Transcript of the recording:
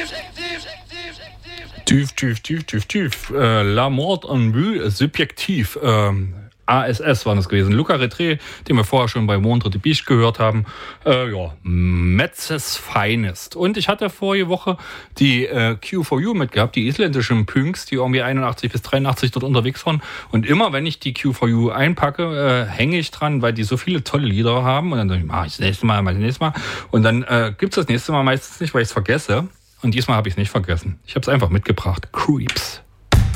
Tief. La Mort en Vue, subjektiv. ASS waren es gewesen. Luca Retré, den wir vorher schon bei Montre de Biche gehört haben. Metzes Finest. Und ich hatte vorige Woche die Q4U mitgehabt, die isländischen Punks, die irgendwie 81 bis 83 dort unterwegs waren. Und immer, wenn ich die Q4U einpacke, hänge ich dran, weil die so viele tolle Lieder haben. Und dann sage ich, mach ich das nächste Mal. Und dann gibt es das nächste Mal meistens nicht, weil ich es vergesse. Und diesmal habe ich es nicht vergessen. Ich habe es einfach mitgebracht. Creeps.